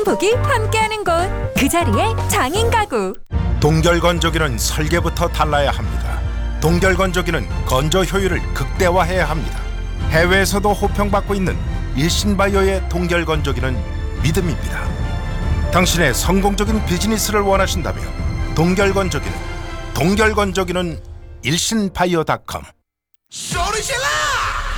행복이 함께하는 곳, 그 자리에 장인가구. 동결건조기는 설계부터 달라야 합니다. 동결건조기는 건조 효율을 극대화해야 합니다. 해외에서도 호평받고 있는 일신바이오의 동결건조기는 믿음입니다. 당신의 성공적인 비즈니스를 원하신다면 동결건조기는 일신바이오닷컴. 소리 질러!